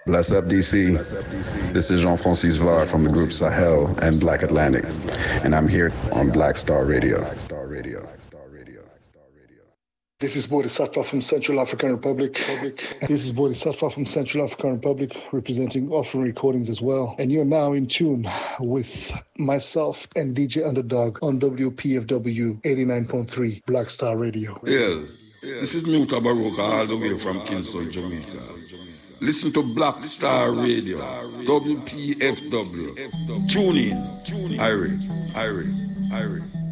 Bless up, DC. This is Jean-Francis Vlar from the group Sahel and Black Atlantic, and I'm here on Black Star Radio. This is Bodhisattva from Central African Republic. This is Bodhisattva from Central African Republic, representing Offering Recordings as well. And you're now in tune with myself and DJ Underdog on WPFW 89.3 Black Star Radio. Yeah, this is Muta Baroka all the way from Kingston, Jamaica. Listen to Black Star Radio, WPFW. Tune in. Irie.